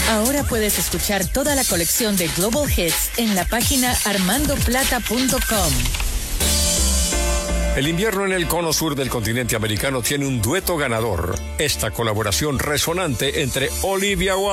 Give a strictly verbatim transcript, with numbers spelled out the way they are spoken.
Ahora puedes escuchar toda la colección de Global Hits en la página armando plata punto com. El invierno en el cono sur del continente americano tiene un dueto ganador. Esta colaboración resonante entre Olivia Wilde